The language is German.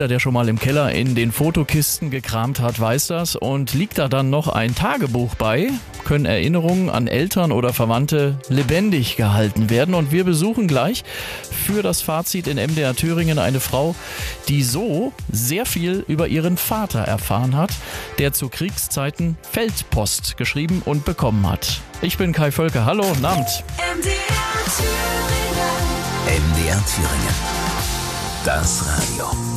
Der schon mal im Keller in den Fotokisten gekramt hat, weiß das. Und liegt da dann noch ein Tagebuch bei, können Erinnerungen an Eltern oder Verwandte lebendig gehalten werden. Und wir besuchen gleich für das Fazit in MDR Thüringen eine Frau, die so sehr viel über ihren Vater erfahren hat, der zu Kriegszeiten Feldpost geschrieben und bekommen hat. Ich bin Kai Völker. Hallo, guten Abend. MDR Thüringen. Das Radio.